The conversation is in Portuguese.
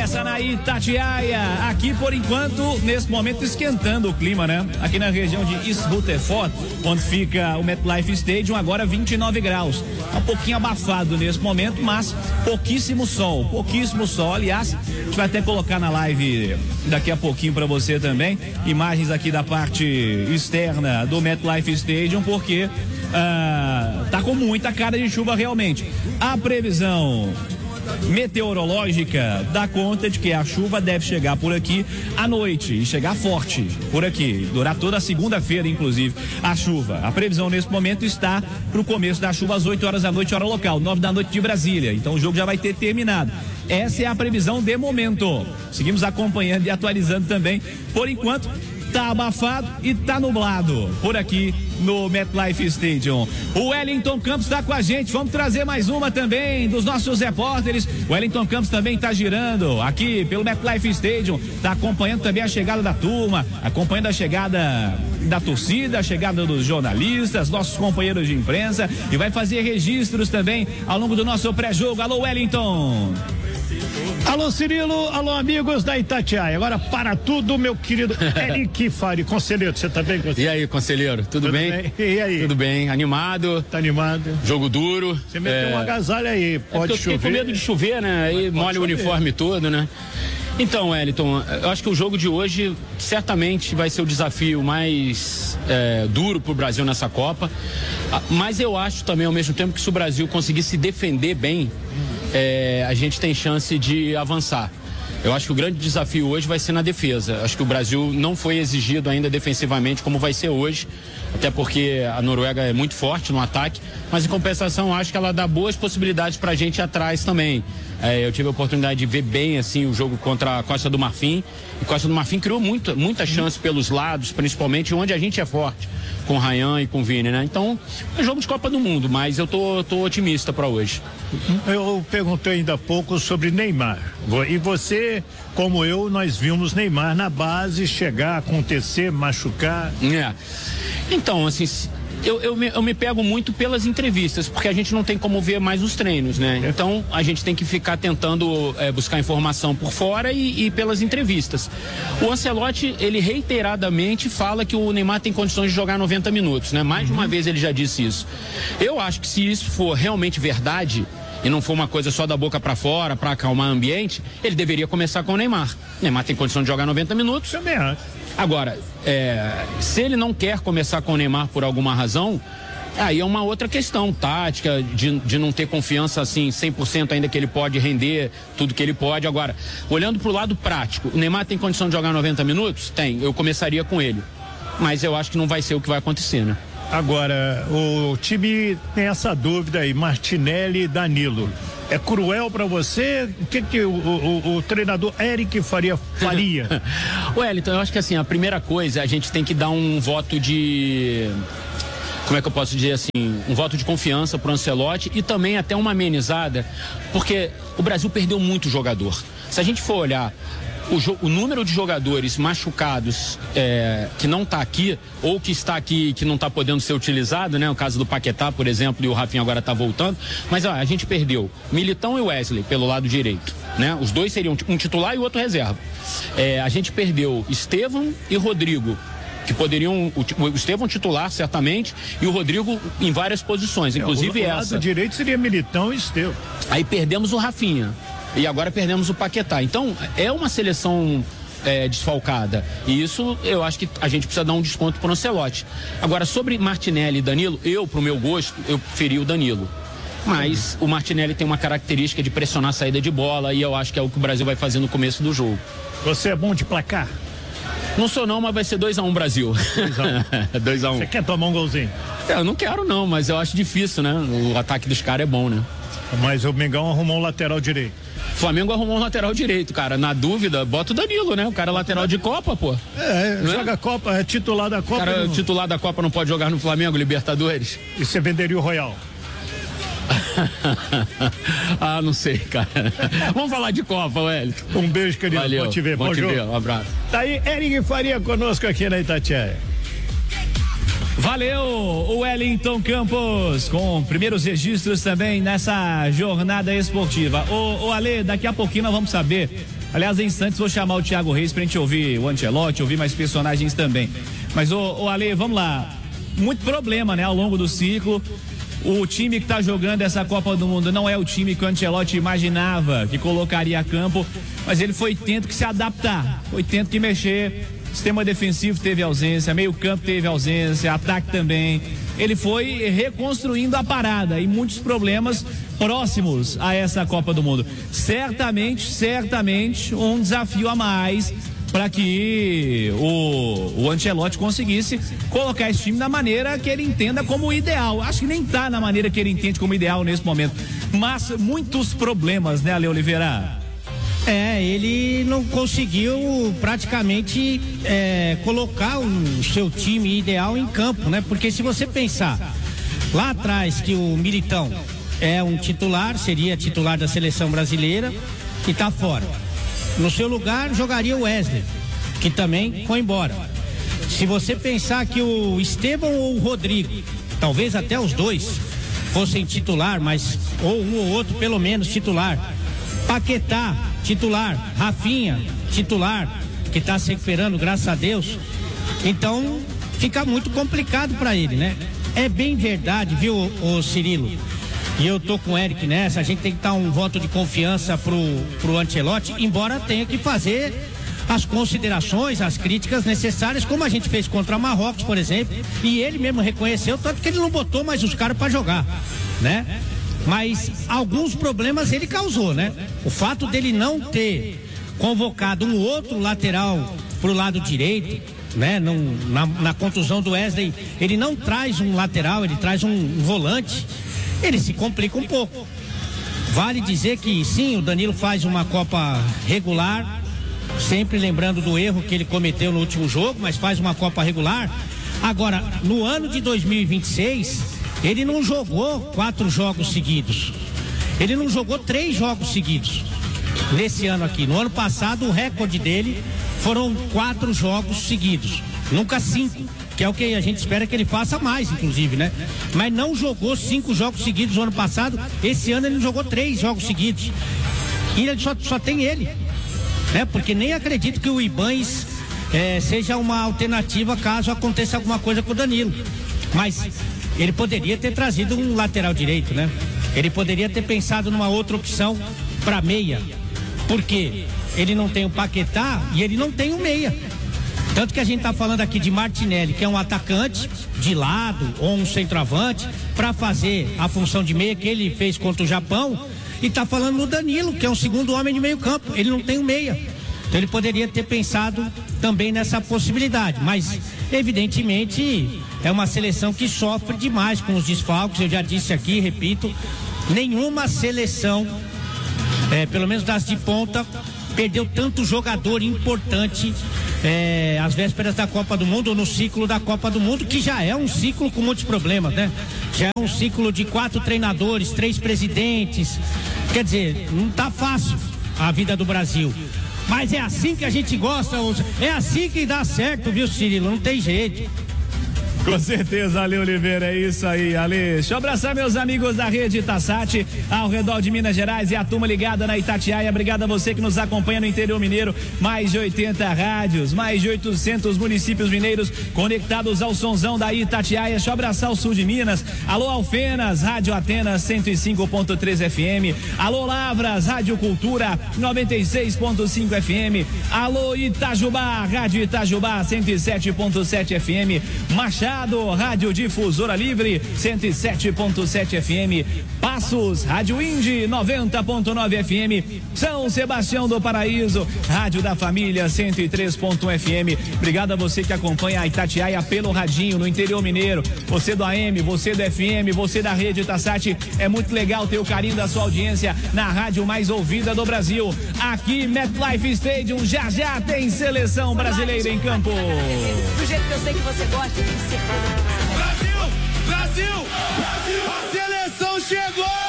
Começa na Itatiaia, aqui por enquanto, nesse momento esquentando o clima, né? Aqui na região de East Rutherford, onde fica o MetLife Stadium, agora 29 graus. Um pouquinho abafado nesse momento, mas pouquíssimo sol. Aliás, a gente vai até colocar na live daqui a pouquinho para você também, imagens aqui da parte externa do MetLife Stadium, porque tá com muita cara de chuva realmente. A previsão meteorológica dá conta de que a chuva deve chegar por aqui à noite e chegar forte por aqui, durar toda a segunda-feira, inclusive, a chuva. A previsão nesse momento está para o começo da chuva às 8 horas da noite, hora local, 9 da noite de Brasília. Então o jogo já vai ter terminado. Essa é a previsão de momento. Seguimos acompanhando e atualizando também. Por enquanto, tá abafado e tá nublado por aqui no MetLife Stadium. O Wellington Campos está com a gente, vamos trazer mais uma também dos nossos repórteres. O Wellington Campos também está girando aqui pelo MetLife Stadium, está acompanhando também a chegada da turma, acompanhando a chegada da torcida, a chegada dos jornalistas, nossos companheiros de imprensa, e vai fazer registros também ao longo do nosso pré-jogo. Alô, Wellington! Alô, Cirilo, alô, amigos da Itatiaia. Agora para tudo, meu querido Eric Fari. Conselheiro, você tá bem, conselheiro? E aí, conselheiro, tudo bem? E aí? Tudo bem, animado. Tá animado? Jogo duro. Você meteu um agasalho aí, pode chover. Eu fiquei com medo de chover, né? Aí molha o uniforme todo, né? Então, Wellington, eu acho que o jogo de hoje certamente vai ser o desafio mais duro pro Brasil nessa Copa, mas eu acho também, ao mesmo tempo, que se o Brasil conseguir se defender bem, a gente tem chance de avançar. Eu acho que o grande desafio hoje vai ser na defesa. Acho que o Brasil não foi exigido ainda defensivamente como vai ser hoje, até porque a Noruega é muito forte no ataque, mas em compensação acho que ela dá boas possibilidades pra gente ir atrás também. Eu tive a oportunidade de ver bem assim o jogo contra a Costa do Marfim, e Costa do Marfim criou muita chance pelos lados, principalmente onde a gente é forte, com o Ryan e com o Vini, né? Então, é jogo de Copa do Mundo, mas eu tô otimista para hoje. Eu perguntei ainda há pouco sobre Neymar. E você, como eu, nós vimos Neymar na base chegar, acontecer, machucar. Então, assim, eu me pego muito pelas entrevistas, porque a gente não tem como ver mais os treinos, né? Então, a gente tem que ficar tentando buscar informação por fora e pelas entrevistas. O Ancelotti, ele reiteradamente fala que o Neymar tem condições de jogar 90 minutos, né? Mais de uma vez ele já disse isso. Eu acho que se isso for realmente verdade, e não for uma coisa só da boca para fora, para acalmar o ambiente, ele deveria começar com o Neymar. O Neymar tem condição de jogar 90 minutos. Também acho. Agora, se ele não quer começar com o Neymar por alguma razão, aí é uma outra questão tática, de não ter confiança assim 100% ainda que ele pode render tudo que ele pode. Agora, olhando pro lado prático, o Neymar tem condição de jogar 90 minutos? Tem, eu começaria com ele. Mas eu acho que não vai ser o que vai acontecer, né? Agora, o time tem essa dúvida aí, Martinelli e Danilo. É cruel pra você? O que o treinador Eric faria? Wellington, eu acho que assim, a primeira coisa, a gente tem que dar um voto de... Como é que eu posso dizer assim? Um voto de confiança pro Ancelotti e também até uma amenizada, porque o Brasil perdeu muito jogador. Se a gente for olhar o número de jogadores machucados que não está aqui, ou que está aqui que não está podendo ser utilizado, né? O caso do Paquetá, por exemplo, e o Rafinha agora está voltando. Mas a gente perdeu Militão e Wesley pelo lado direito, né? Os dois seriam um titular e o outro reserva. A gente perdeu Estevão e Rodrigo, que poderiam, o Estevão titular certamente e o Rodrigo em várias posições, inclusive essa. O lado direito seria Militão e Estevão. Aí perdemos o Rafinha. E agora perdemos o Paquetá. Então, é uma seleção desfalcada. E isso, eu acho que a gente precisa dar um desconto pro Ancelotti. Agora, sobre Martinelli e Danilo, pro meu gosto, eu preferi o Danilo. Mas o Martinelli tem uma característica de pressionar a saída de bola e eu acho que é o que o Brasil vai fazer no começo do jogo. Você é bom de placar? Não sou não, mas vai ser 2-1 Brasil. 2-1. Você quer tomar um golzinho? Eu não quero não, mas eu acho difícil, né? O ataque dos caras é bom, né? Mas o Mengão arrumou um lateral direito. O Flamengo arrumou um lateral direito, cara. Na dúvida, bota o Danilo, né? O cara é lateral de Copa, pô. Joga a Copa, é titular da Copa. O cara titular da Copa não pode jogar no Flamengo, Libertadores. E você venderia o Royal? Não sei, cara. Vamos falar de Copa, Wellington. Um beijo, querido. Valeu. Bom te ver. Bom te ver. Um abraço. Tá aí, Eric Faria conosco aqui na Itatiaia. Valeu, o Wellington Campos, com primeiros registros também nessa jornada esportiva. Ô Ale, daqui a pouquinho nós vamos saber. Aliás, em instantes vou chamar o Thiago Reis pra gente ouvir o Ancelotti, ouvir mais personagens também. Mas, ô Ale, vamos lá. Muito problema, né, ao longo do ciclo. O time que tá jogando essa Copa do Mundo não é o time que o Ancelotti imaginava que colocaria a campo, mas ele foi tendo que se adaptar, foi tendo que mexer. Sistema defensivo teve ausência, meio campo teve ausência, ataque também. Ele foi reconstruindo a parada e muitos problemas próximos a essa Copa do Mundo. Certamente um desafio a mais para que o Ancelotti conseguisse colocar esse time da maneira que ele entenda como ideal. Acho que nem tá na maneira que ele entende como ideal nesse momento, mas muitos problemas, né, Ale Oliveira? Ele não conseguiu praticamente colocar o seu time ideal em campo, né? Porque se você pensar lá atrás que o Militão é um titular, seria titular da seleção brasileira e tá fora. No seu lugar jogaria o Wesley, que também foi embora. Se você pensar que o Estevão ou o Rodrigo, talvez até os dois fossem titular, mas ou um ou outro pelo menos titular. Paquetá, titular. Rafinha, titular, que está se recuperando, graças a Deus. Então, fica muito complicado para ele, né? É bem verdade, viu, o Cirilo? E eu tô com o Eric nessa, a gente tem que dar um voto de confiança pro Ancelotti, embora tenha que fazer as considerações, as críticas necessárias, como a gente fez contra Marrocos, por exemplo, e ele mesmo reconheceu, tanto que ele não botou mais os caras para jogar, né? Mas alguns problemas ele causou, né? O fato dele não ter convocado um outro lateral pro lado direito, né? Na contusão do Wesley, ele não traz um lateral, ele traz um volante, ele se complica um pouco. Vale dizer que sim, o Danilo faz uma Copa regular, sempre lembrando do erro que ele cometeu no último jogo, mas faz uma Copa regular. Agora, no ano de 2026, ele não jogou 4 jogos seguidos. Ele não jogou 3 jogos seguidos nesse ano aqui. No ano passado, o recorde dele foram 4 jogos seguidos. Nunca 5, que é o que a gente espera que ele faça mais, inclusive, né? Mas não jogou 5 jogos seguidos no ano passado. Esse ano ele não jogou 3 jogos seguidos. E ele só tem ele, né? Porque nem acredito que o Ibañez seja uma alternativa caso aconteça alguma coisa com o Danilo. Mas ele poderia ter trazido um lateral direito, né? Ele poderia ter pensado numa outra opção para meia. Porque ele não tem o Paquetá e ele não tem o meia. Tanto que a gente tá falando aqui de Martinelli, que é um atacante de lado ou um centroavante para fazer a função de meia que ele fez contra o Japão, e tá falando no Danilo, que é um segundo homem de meio campo. Ele não tem o meia. Então ele poderia ter pensado também nessa possibilidade, mas evidentemente é uma seleção que sofre demais com os desfalques. Eu já disse aqui, repito, nenhuma seleção, pelo menos das de ponta, perdeu tanto jogador importante às vésperas da Copa do Mundo, ou no ciclo da Copa do Mundo, que já é um ciclo com muitos problemas, né? Já é um ciclo de 4 treinadores, 3 presidentes. Quer dizer, não tá fácil a vida do Brasil. Mas é assim que a gente gosta, é assim que dá certo, viu, Cirilo? Não tem jeito. Com certeza, Ale Oliveira, é isso aí, Ale. Deixa eu abraçar meus amigos da rede Itassat, ao redor de Minas Gerais, e a turma ligada na Itatiaia. Obrigado a você que nos acompanha no interior mineiro. Mais de 80 rádios, mais de 800 municípios mineiros conectados ao sonzão da Itatiaia. Deixa eu abraçar o sul de Minas. Alô, Alfenas, Rádio Atenas 105.3 FM. Alô, Lavras, Rádio Cultura 96.5 FM. Alô, Itajubá, Rádio Itajubá 107.7 FM. Machado, Rádio Difusora Livre 107.7 FM. Passos, Rádio Indy 90.9 FM. São Sebastião do Paraíso, Rádio da Família 103.1 FM. Obrigado a você que acompanha a Itatiaia pelo radinho no interior mineiro. Você do AM, você do FM, você da rede Itassat. É muito legal ter o carinho da sua audiência na rádio mais ouvida do Brasil. Aqui, MetLife Stadium, já tem seleção brasileira em campo. Do jeito que eu sei que você gosta, tenho certeza que você gosta. Brasil! A seleção chegou!